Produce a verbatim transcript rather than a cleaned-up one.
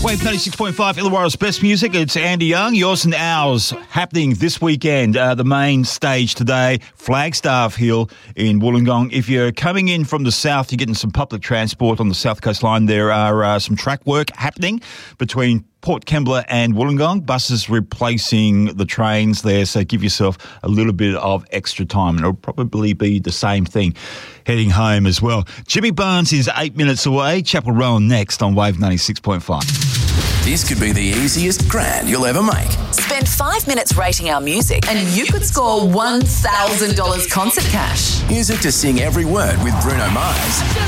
Wave ninety-six point five, Illawarra's best music. It's Andy Young, yours and ours, happening this weekend. Uh, the main stage today, Flagstaff Hill in Wollongong. If you're coming in from the south, you're getting some public transport on the South Coast Line. There are uh, some track work happening between Port Kembla and Wollongong. Buses replacing the trains there, so give yourself a little bit of extra time. And it'll probably be the same thing heading home as well. Jimmy Barnes is eight minutes away. Chapel Rowan next on Wave ninety-six point five. This could be the easiest grand you'll ever make. Spend five minutes rating our music and you could score one thousand dollars concert cash. Music to sing every word with Bruno Mars.